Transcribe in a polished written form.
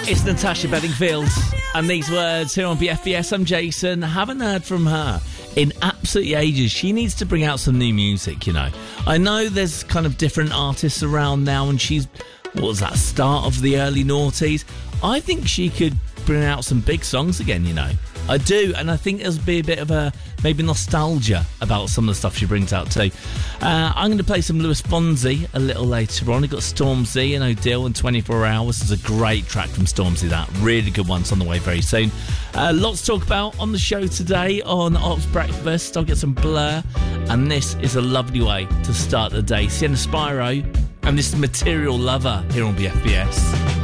It's Natasha Bedingfield and these words here on BFBS. I'm Jason. Haven't heard from her in absolutely ages. She needs to bring out some new music, you know. I know there's kind of different artists around now, and she's, what was that, start of the early noughties? I think she could bring out some big songs again, you know. I do, and I think there'll be a bit of a maybe nostalgia about some of the stuff she brings out too. I'm going to play some Louis Fonsi a little later on. We've got Stormzy and Odile and 24 Hours. This is a great track from Stormzy, that. Really good one. It's on the way very soon. Lots to talk about on the show today on Ops Breakfast. I'll get some Blur, and this is a lovely way to start the day. Sienna Spyro, and this is Material Lover here on BFBS.